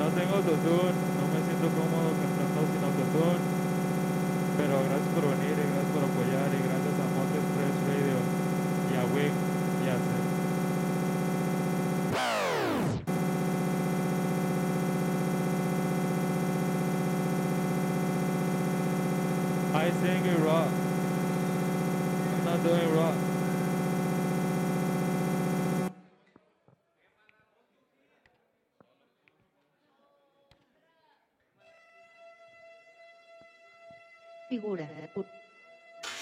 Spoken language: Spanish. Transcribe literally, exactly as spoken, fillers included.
No tengo autotune, no me siento cómodo cantando sin autotune, pero gracias por venir y gracias por apoyar y gracias a Monte Express Radio y a Wig y a Seth. I sing it raw. I'm not doing raw. Figura de